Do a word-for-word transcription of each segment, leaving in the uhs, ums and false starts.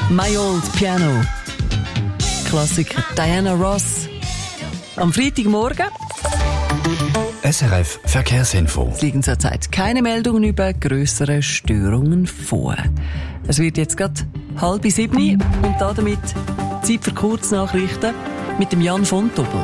My Old Piano. Klassiker Diana Ross. Am Freitagmorgen. S R F Verkehrsinfo. Es liegen zurzeit keine Meldungen über grössere Störungen vor. Es wird jetzt gerade halb sieben und damit Zeit für Kurznachrichten mit dem Jan von Doppel.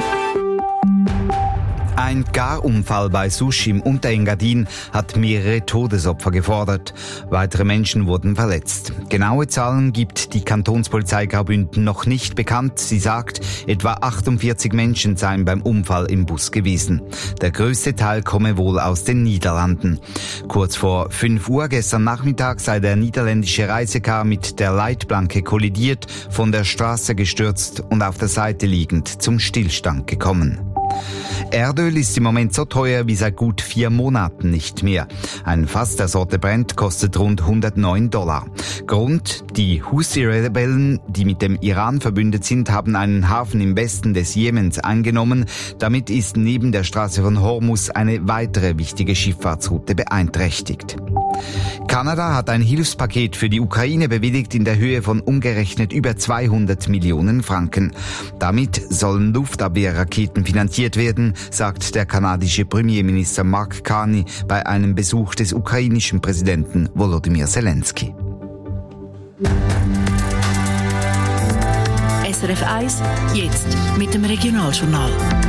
Ein Garunfall bei Susch im Unterengadin hat mehrere Todesopfer gefordert. Weitere Menschen wurden verletzt. Genaue Zahlen gibt die Kantonspolizei Graubünden noch nicht bekannt. Sie sagt, etwa achtundvierzig Menschen seien beim Unfall im Bus gewesen. Der größte Teil komme wohl aus den Niederlanden. Kurz vor fünf Uhr gestern Nachmittag sei der niederländische Reisecar mit der Leitplanke kollidiert, von der Straße gestürzt und auf der Seite liegend zum Stillstand gekommen. Erdöl ist im Moment so teuer wie seit gut vier Monaten nicht mehr. Ein Fass der Sorte Brent kostet rund hundertneun Dollar. Grund: die Houthi-Rebellen, die mit dem Iran verbündet sind, haben einen Hafen im Westen des Jemens eingenommen. Damit ist neben der Straße von Hormuz eine weitere wichtige Schifffahrtsroute beeinträchtigt. Kanada hat ein Hilfspaket für die Ukraine bewilligt in der Höhe von umgerechnet über zweihundert Millionen Franken. Damit sollen Luftabwehrraketen finanziert werden, sagt der kanadische Premierminister Mark Carney bei einem Besuch des ukrainischen Präsidenten Volodymyr Zelensky. S R F eins, jetzt mit dem Regionaljournal.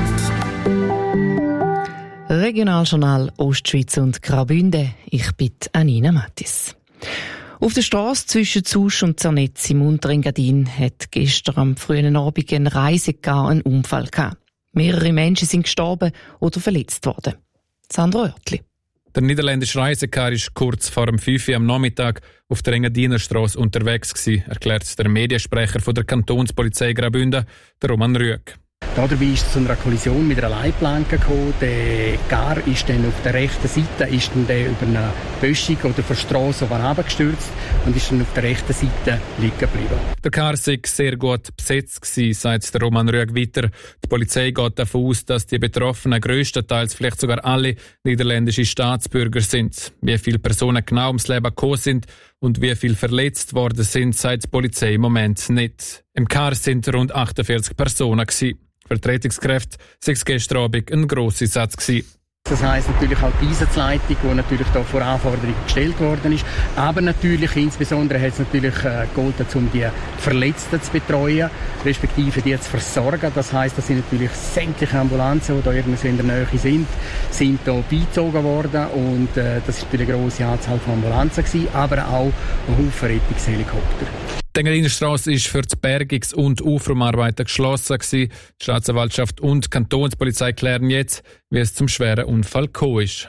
Regionaljournal Ostschweiz und Graubünden. Ich bin Anina Mattis. Auf der Strasse zwischen Susch und Zernetz im Unterengadin hat gestern am frühen Abend ein Reisecar einen Unfall gehabt. Mehrere Menschen sind gestorben oder verletzt worden. Sandro Oertli. Der niederländische Reisecar war kurz vor dem fünf Uhr am Nachmittag auf der Engadiner Strasse unterwegs gewesen, erklärt der Mediensprecher von der Kantonspolizei Graubünden, der Roman Rüegg. Dabei ist es zu einer Kollision mit einer Leitplanke gekommen. Der Car ist dann auf der rechten Seite ist dann über eine Böschung oder von der Strasse herabgestürzt und ist dann auf der rechten Seite liegen geblieben. Der Car sei sehr gut besetzt gewesen, sagt der Roman Rüegg weiter. Die Polizei geht davon aus, dass die Betroffenen grösstenteils, vielleicht sogar alle, niederländische Staatsbürger sind. Wie viele Personen genau ums Leben gekommen sind und wie viele verletzt worden sind, sagt die Polizei im Moment nicht. Im Car sind rund achtundvierzig Personen gewesen. Vertretungskräfte sei es gestern Abend ein grosser Satz gewesen. Das heisst natürlich auch die Einsatzleitung, die natürlich da vor Anforderungen gestellt worden ist. Aber natürlich, insbesondere hat es natürlich äh, gegolten, um die Verletzten zu betreuen, respektive die zu versorgen. Das heisst, dass sind natürlich sämtliche Ambulanzen, die da irgendwie in der Nähe sind, sind da beizogen worden. Und äh, das war eine grosse Anzahl von Ambulanzen gewesen, aber auch ein Haufen Rettungshelikopter. Die Engadiner Strasse war für die Bergungs- und Aufräumarbeiten geschlossen. Die Staatsanwaltschaft und die Kantonspolizei klären jetzt, wie es zum schweren Unfall gekommen ist.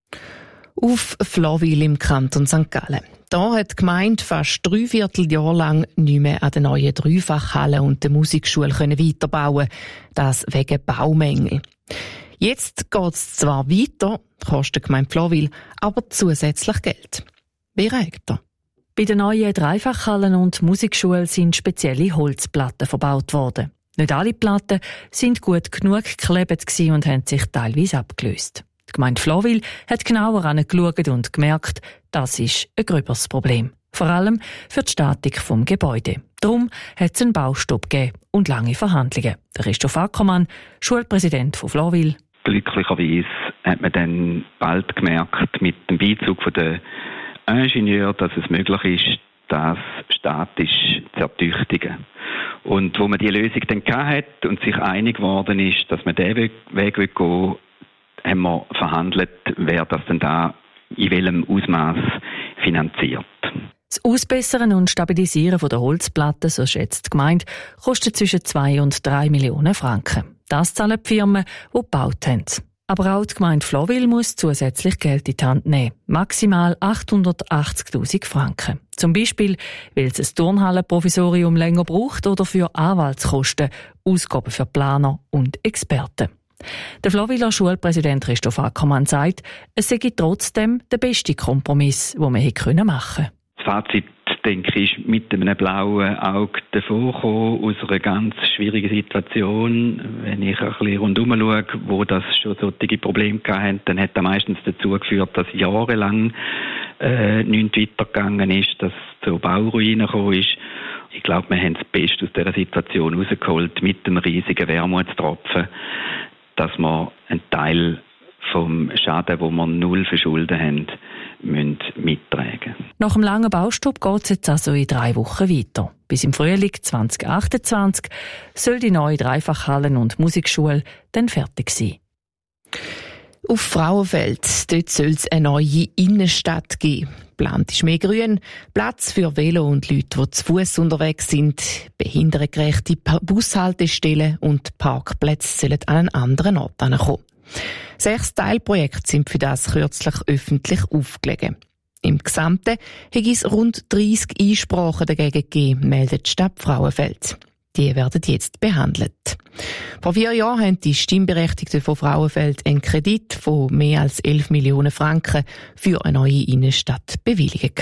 Auf Flawil im Kanton Sankt Gallen. Da hat die Gemeinde fast drei Vierteljahr lang nicht mehr an der neuen Dreifachhalle und der Musikschule weiterbauen können. Das wegen Baumängel. Jetzt geht es zwar weiter, kostet die Gemeinde Flawil, aber zusätzlich Geld. Wie reagiert er? Bei den neuen Dreifachhallen und Musikschule sind spezielle Holzplatten verbaut worden. Nicht alle Platten sind gut genug geklebt und haben sich teilweise abgelöst. Die Gemeinde Flawil hat genauer angeschaut und gemerkt, das ist ein gröberes Problem. Vor allem für die Statik des Gebäudes. Darum hat es einen Baustopp gegeben und lange Verhandlungen. Der Christoph Ackermann, Schulpräsident von Flawil. Glücklicherweise hat man dann bald gemerkt, mit dem Beizug von der Ingenieur, dass es möglich ist, das statisch zu ertüchtigen. Und wo man die Lösung dann hatte und sich einig geworden ist, dass man diesen Weg gehen will, haben wir verhandelt, wer das denn da in welchem Ausmaß finanziert. Das Ausbessern und Stabilisieren der Holzplatten, so schätzt die Gemeinde, kostet zwischen zwei und drei Millionen Franken. Das zahlen die Firmen, die gebaut haben. Aber auch die Gemeinde Flawil muss zusätzlich Geld in die Hand nehmen. Maximal achthundertachtzigtausend Franken. Zum Beispiel, weil es ein Turnhallenprovisorium länger braucht oder für Anwaltskosten, Ausgaben für Planer und Experten. Der Flawiler Schulpräsident Christoph Ackermann sagt, es sei trotzdem der beste Kompromiss, den man hätte machen können. Das Fazit, denke ich, ist mit einem blauen Auge davongekommen aus einer ganz schwierigen Situation. Wenn ich ein bisschen rundherum schaue, wo das schon solche Probleme hatten, dann hat das meistens dazu geführt, dass jahrelang äh, nichts weitergegangen ist, dass es zu Bauruinen gekommen ist. glaube, wir haben das Beste aus dieser Situation rausgeholt mit dem riesigen Wermutstropfen, dass wir einen Teil vom Schaden, den wir null verschuldet haben, müssen mittragen. Nach dem langen Baustopp geht es jetzt also in drei Wochen weiter. Bis im Frühling zwanzig achtundzwanzig soll die neue Dreifachhallen- und Musikschule dann fertig sein. Auf Frauenfeld, dort soll es eine neue Innenstadt geben. Geplant ist mehr Grün, Platz für Velo und Leute, die zu Fuss unterwegs sind, behindertengerechte Bushaltestellen und Parkplätze sollen an einen anderen Ort kommen. Sechs Teilprojekte sind für das kürzlich öffentlich aufgelegt. Im Gesamten hat es rund dreissig Einsprachen dagegen gegeben, meldet die Stadt Frauenfeld. Die werden jetzt behandelt. Vor vier Jahren haben die Stimmberechtigten von Frauenfeld einen Kredit von mehr als elf Millionen Franken für eine neue Innenstadt bewilligt.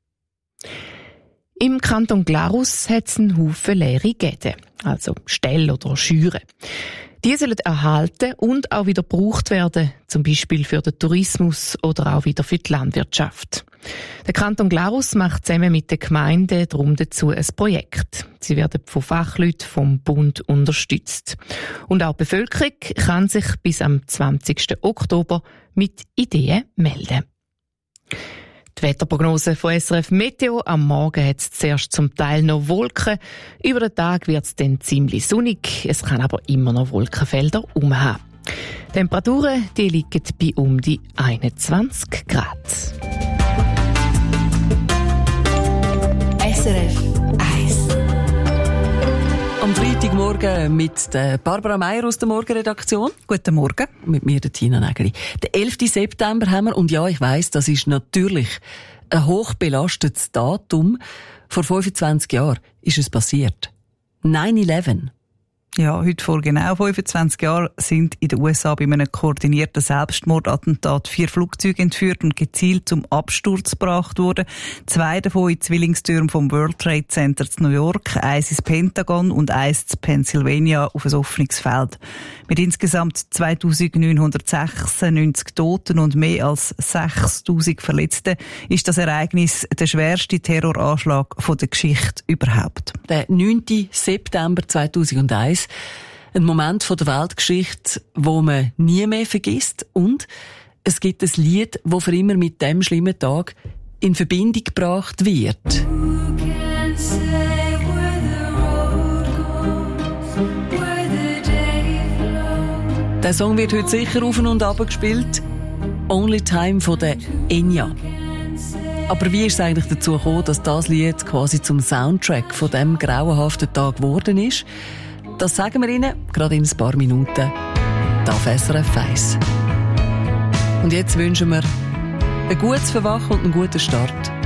Im Kanton Glarus hat es einen Haufen leere Gäden, also Ställe oder Scheuren. Die sollen erhalten und auch wieder gebraucht werden, zum Beispiel für den Tourismus oder auch wieder für die Landwirtschaft. Der Kanton Glarus macht zusammen mit den Gemeinden darum dazu ein Projekt. Sie werden von Fachleuten vom Bund unterstützt. Und auch die Bevölkerung kann sich bis am zwanzigsten Oktober mit Ideen melden. Die Wetterprognose von S R F Meteo. Am Morgen hat es zuerst zum Teil noch Wolken. Über den Tag wird es dann ziemlich sonnig. Es kann aber immer noch Wolkenfelder umhaben. Temperaturen die liegen bei um die einundzwanzig Grad. S R F eins. Am Freitagmorgen mit der Barbara Meier aus der Morgenredaktion. Guten Morgen. Mit mir, der Tina Nägeli. Den elften September haben wir, und ja, ich weiss, das ist natürlich ein hochbelastetes Datum. Vor fünfundzwanzig Jahren ist es passiert. neun elf. Ja, heute vor genau fünfundzwanzig Jahren sind in den U S A bei einem koordinierten Selbstmordattentat vier Flugzeuge entführt und gezielt zum Absturz gebracht worden. Zwei davon in Zwillingstürmen vom World Trade Center in New York, eins ins Pentagon und eins in Pennsylvania auf ein offenes Feld. Mit insgesamt zweitausendneunhundertsechsundneunzig Toten und mehr als sechstausend Verletzten ist das Ereignis der schwerste Terroranschlag von der Geschichte überhaupt. Der neunten September zweitausendeins. Ein Moment von der Weltgeschichte, wo man nie mehr vergisst. Und es gibt ein Lied, das für immer mit dem schlimmen Tag in Verbindung gebracht wird. Der Song wird heute sicher auf und ab gespielt. Only Time von der Enya. Aber wie ist es eigentlich dazu gekommen, dass das Lied quasi zum Soundtrack von diesem grauenhaften Tag geworden ist? Das sagen wir Ihnen gerade in ein paar Minuten auf S R F eins. Und jetzt wünschen wir ein gutes Verwachen und einen guten Start